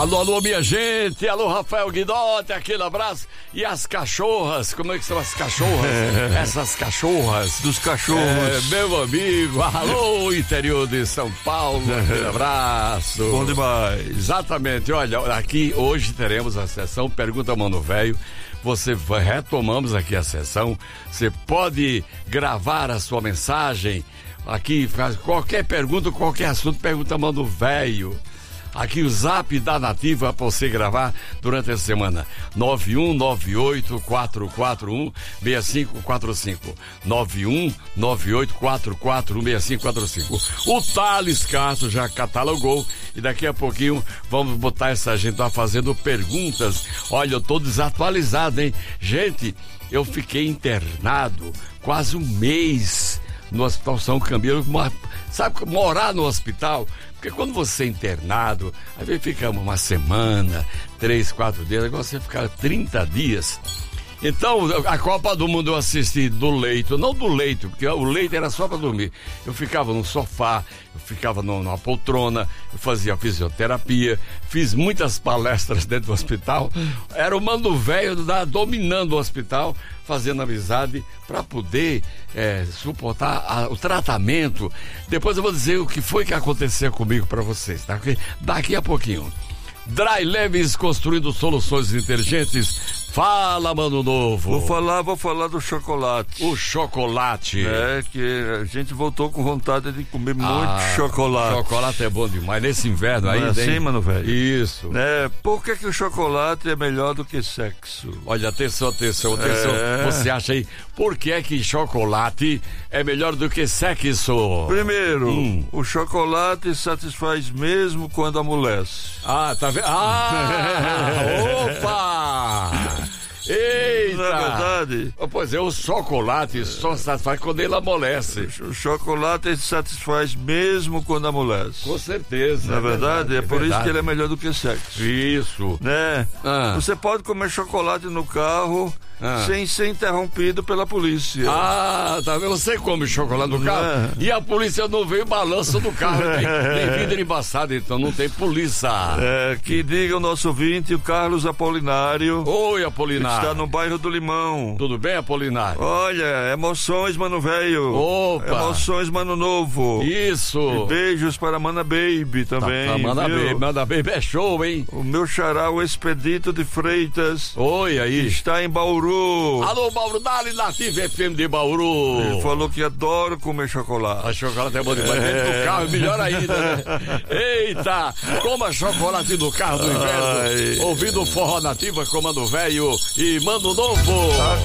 Alô, alô, minha gente, alô, Rafael Guidotti, aquele abraço. E as cachorras, como é que são as cachorras? Essas cachorras. Dos cachorros. Meu amigo, alô, interior de São Paulo, aquele abraço. Bom demais. Exatamente, olha, aqui hoje teremos a sessão Pergunta Mano Velho. Retomamos aqui a sessão. Você pode gravar a sua mensagem aqui, faz qualquer pergunta, qualquer assunto, pergunta Mano Velho. Aqui o zap da Nativa para você gravar durante essa semana. 9198-441-6545. 9198-441-6545. O Thales Castro já catalogou e daqui a pouquinho vamos botar essa gente lá fazendo perguntas. Olha, eu tô desatualizado, hein? Gente, eu fiquei internado quase um mês no Hospital São Camilo. Sabe, morar no hospital, porque quando você é internado, às vezes fica uma semana, 3, 4 dias, agora você fica 30 dias. Então, a Copa do Mundo eu assisti do leito, não do leito, porque o leito era só para dormir. Eu ficava no sofá, eu ficava numa poltrona, eu fazia fisioterapia, fiz muitas palestras dentro do hospital. Era o Mano Velho dominando o hospital, fazendo amizade para poder suportar o tratamento. Depois eu vou dizer o que foi que aconteceu comigo para vocês, tá? Daqui a pouquinho. Dry Leves, construindo soluções inteligentes. Fala, Mano Novo. Vou falar do chocolate. O chocolate. Que a gente voltou com vontade de comer muito chocolate. Chocolate é bom demais, nesse inverno aí. Não é assim, Mano Velho? Isso. Por que o chocolate é melhor do que sexo? Olha, atenção. Você acha aí, por que é que chocolate é melhor do que sexo? Primeiro, o chocolate satisfaz mesmo quando amolece. Tá vendo? Opa! Eita! Não é verdade? Pois é, o chocolate só satisfaz quando ele amolece. O chocolate satisfaz mesmo quando amolece. Com certeza. Não é verdade? É por isso que ele é melhor do que sexo. Isso. Né? Você pode comer chocolate no carro sem ser interrompido pela polícia. Tá vendo? Você come chocolate no carro e a polícia não veio balanço do carro. Tem vidro embaçado, então não tem polícia. Que diga o nosso ouvinte, o Carlos Apolinário. Oi, Apolinário. Está no bairro do Limão. Tudo bem, Apolinário? Olha, emoções, Mano Velho. Opa! Emoções, Mano Novo. Isso. E beijos para Mana Baby também. Mana Baby é show, hein? O meu xará, o Expedito de Freitas. Oi, aí. Está em Bauru. Alô, Bauru, dá-lhe Nativa FM de Bauru. Ele falou que adora comer chocolate. A chocolate é bom demais. Dentro do carro, melhor ainda, né? Eita! Coma chocolate do carro do inverno. Ouvindo Forró Nativa com Mano Velho e Mano Novo.